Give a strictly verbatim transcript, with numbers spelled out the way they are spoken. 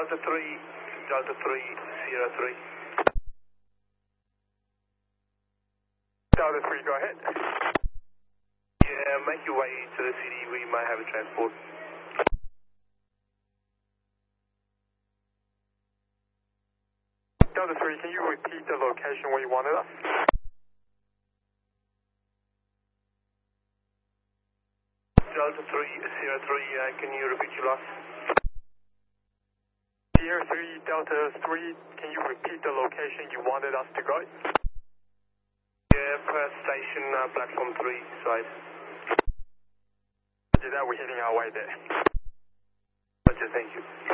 Delta three, Delta three, Sierra three. Delta three, go ahead. Yeah, make your way to the city. We might have a transport. Delta three, can you repeat the location where you wanted us? Delta three, Sierra three, uh, can you repeat your last? Sierra three, Delta three, can you repeat the location you wanted us to go? Yeah, per station, uh, platform three side. Roger that, we're heading our way there. Roger, thank you.